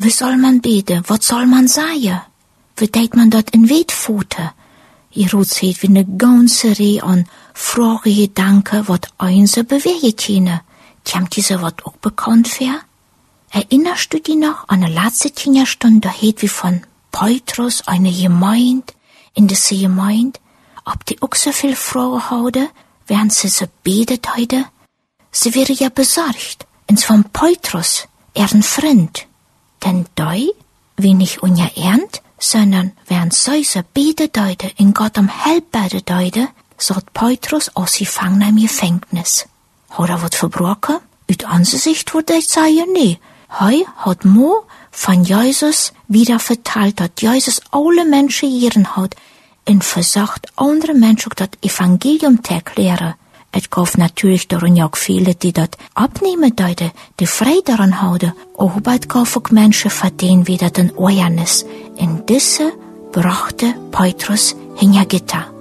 Wie soll man beten? Was soll man sagen? Wie deit man dat in Wetfoten? Je roet wie eine ganze Reihe an Fragen, Gedanken, wat einse bewegen können. Tjamt diese wat auch bekannt wär? Erinnerst du dich noch an eine letzte Stunde, da het wie von Petrus eine Gemeinde, in diese Gemeinde, ob die auch so viel Fragen hauden, während sie betet heute? Sie wäre ja besorgt, ins von Petrus, ein Freund. Denn dei, wie nicht unerernt, sondern während sie betet heute, in Gott Help betet heute, sagt Petrus aus Gefangener im Gefängnis. Hat wat verbrochen? Ut unsere Sicht würde ich sagen, nee. Hei hat Mo von Jesus wieder verteilt, dass Jesus alle Menschen hier hat und versucht, andere Menschen das Evangelium zu erklären. Es gab natürlich darin auch viele, die das abnehmen deuten, die frei daran houden. Aber es gab auch Menschen, für denen wieder den Oernis. In diese brachte Petrus hinter Gitter.